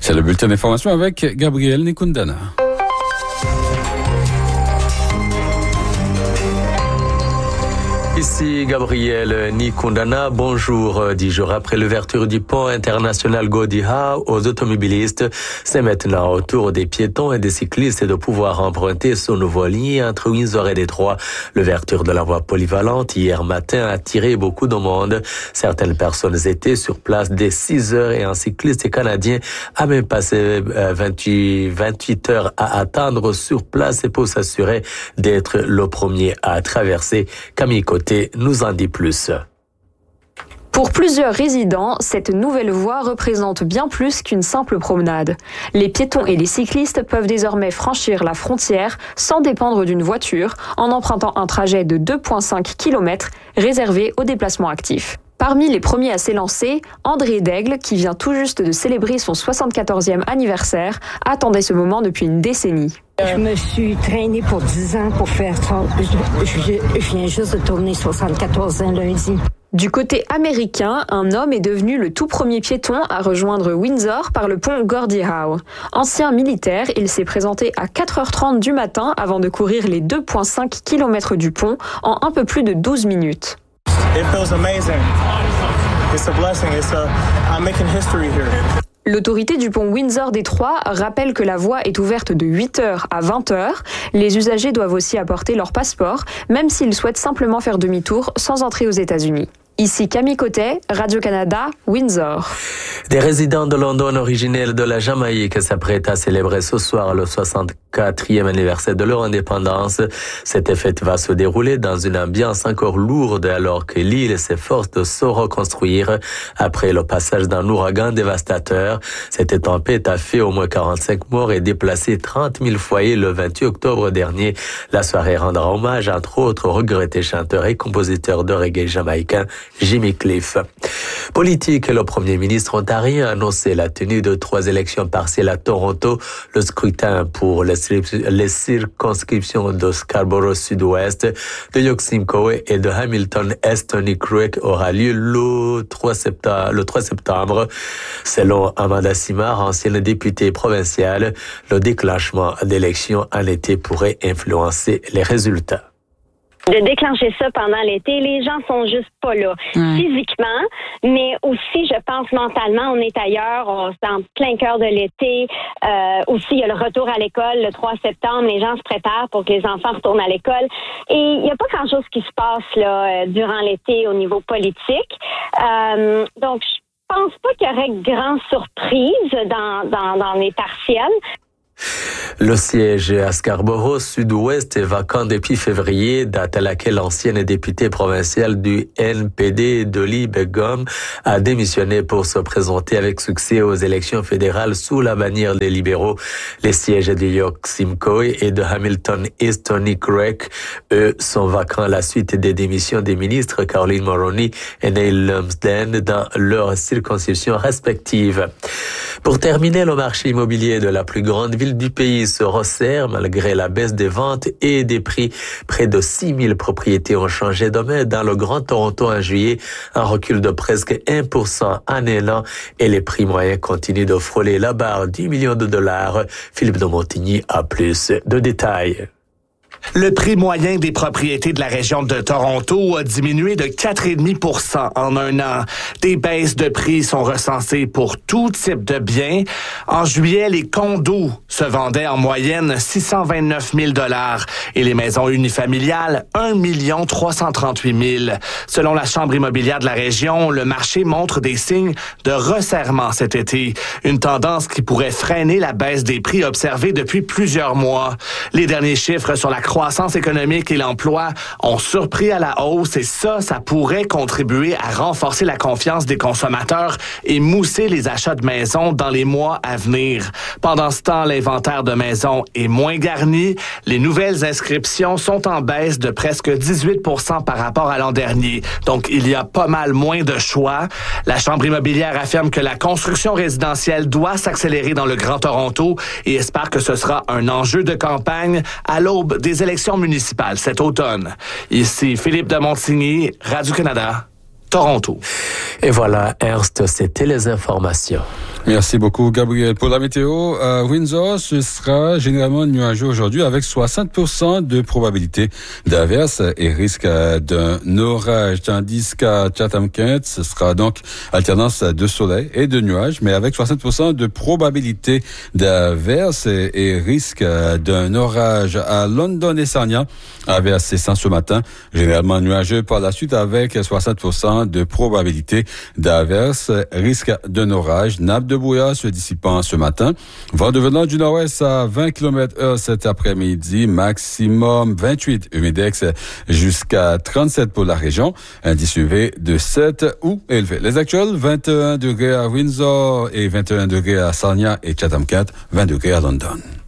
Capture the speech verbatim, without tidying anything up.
C'est le bulletin d'information avec Gabriel Nikundana. Ici Gabriel Nikundana, bonjour. Dix jours après l'ouverture du pont international Gordie Howe aux automobilistes, c'est maintenant au tour des piétons et des cyclistes de pouvoir emprunter ce nouveau ligne entre Windsor et Détroit. L'ouverture de la voie polyvalente hier matin a attiré beaucoup de monde. Certaines personnes étaient sur place dès six heures et un cycliste canadien a même passé vingt-huit, vingt-huit heures à attendre sur place pour s'assurer d'être le premier à traverser. Camille Côté nous en dit plus. Pour plusieurs résidents, cette nouvelle voie représente bien plus qu'une simple promenade. Les piétons et les cyclistes peuvent désormais franchir la frontière sans dépendre d'une voiture en empruntant un trajet de deux virgule cinq kilomètres réservé aux déplacements actifs. Parmi les premiers à s'élancer, André Daigle, qui vient tout juste de célébrer son soixante-quatorzième anniversaire, attendait ce moment depuis une décennie. Je me suis traînée pour dix ans pour faire trente. Je, je, je viens juste de tourner soixante-quatorze ans lundi. Du côté américain, un homme est devenu le tout premier piéton à rejoindre Windsor par le pont Gordie Howe. Ancien militaire, il s'est présenté à quatre heures trente du matin avant de courir les deux virgule cinq kilomètres du pont en un peu plus de douze minutes. It feels amazing. It's a blessing. It's a, I'm making history here. L'autorité du pont Windsor-Détroit rappelle que la voie est ouverte de huit heures à vingt heures. Les usagers doivent aussi apporter leur passeport, même s'ils souhaitent simplement faire demi-tour sans entrer aux États-Unis. Ici Camille Côté, Radio-Canada, Windsor. Des résidents de London originaires de la Jamaïque s'apprêtent à célébrer ce soir le soixante-quatrième anniversaire de leur indépendance. Cette fête va se dérouler dans une ambiance encore lourde alors que l'île s'efforce de se reconstruire après le passage d'un ouragan dévastateur. Cette tempête a fait au moins quarante-cinq morts et déplacé trente mille foyers le vingt-huit octobre dernier. La soirée rendra hommage entre autres au regretté chanteur et compositeur de reggae jamaïcain Jimmy Cliff. Politique, le premier ministre ontarien a annoncé la tenue de trois élections partielles à Toronto. Le scrutin pour les, les circonscriptions de Scarborough Sud-Ouest, de York Simcoe et de Hamilton-Est Stony Creek aura lieu le trois septembre. Selon Amanda Simard, ancienne députée provinciale, le déclenchement d'élections en été pourrait influencer les résultats. De déclencher ça pendant l'été, les gens sont juste pas là mmh. physiquement, mais aussi, je pense, mentalement, on est ailleurs, on est en plein cœur de l'été. Euh, aussi, il y a le retour à l'école le trois septembre, les gens se préparent pour que les enfants retournent à l'école. Et il n'y a pas grand-chose qui se passe là durant l'été au niveau politique. Euh, donc, je pense pas qu'il y aurait grande surprise dans, dans, dans les partiels. Le siège à Scarborough Sud-Ouest est vacant depuis février, date à laquelle l'ancienne députée provinciale du N P D, Dolly Begum, a démissionné pour se présenter avec succès aux élections fédérales sous la bannière des libéraux. Les sièges de York Simcoe et de Hamilton East Stony Creek, eux, sont vacants à la suite des démissions des ministres Caroline Mulroney et Neil Lumsden dans leurs circonscriptions respectives. Pour terminer, le marché immobilier de la plus grande ville du pays se resserre malgré la baisse des ventes et des prix. Près de six mille propriétés ont changé de main dans le Grand Toronto en juillet, un recul de presque un pour cent en un an et les prix moyens continuent de frôler la barre du million de dollars. Philippe de Montigny a plus de détails. Le prix moyen des propriétés de la région de Toronto a diminué de quatre virgule cinq pour cent en un an. Des baisses de prix sont recensées pour tout type de biens. En juillet, les condos se vendaient en moyenne six cent vingt-neuf mille dollars et les maisons unifamiliales un million trois cent trente-huit mille. Selon la Chambre immobilière de la région, le marché montre des signes de resserrement cet été, une tendance qui pourrait freiner la baisse des prix observée depuis plusieurs mois. Les derniers chiffres sur la croissance économique et l'emploi ont surpris à la hausse et ça, ça pourrait contribuer à renforcer la confiance des consommateurs et mousser les achats de maisons dans les mois à venir. Pendant ce temps, l'inventaire de maisons est moins garni. Les nouvelles inscriptions sont en baisse de presque dix-huit pour cent par rapport à l'an dernier. Donc, il y a pas mal moins de choix. La Chambre immobilière affirme que la construction résidentielle doit s'accélérer dans le Grand Toronto et espère que ce sera un enjeu de campagne à l'aube des élections municipales cet automne. Ici Philippe de Montigny, Radio-Canada, Toronto. Et voilà, Ernst, c'était les informations. Merci beaucoup, Gabriel. Pour la météo, à Windsor, ce sera généralement nuageux aujourd'hui avec soixante pour cent de probabilité d'averse et risque d'un orage. Tandis qu'à Chatham-Kent, ce sera donc alternance de soleil et de nuages, mais avec soixante pour cent de probabilité d'averse et, et risque d'un orage. À London et Sarnia, averse cessant ce matin, généralement nuageux par la suite avec soixante pour cent de probabilité d'averse, risque d'un orage, nappe de brouillard se dissipant ce matin. Vent devenant du nord-ouest à vingt kilomètres heure cet après-midi, maximum vingt-huit, humidex jusqu'à trente-sept pour la région, indice U V de sept ou élevé. Les actuels, vingt et un degrés à Windsor et vingt et un degrés à Sarnia et Chatham-Kent, vingt degrés à London.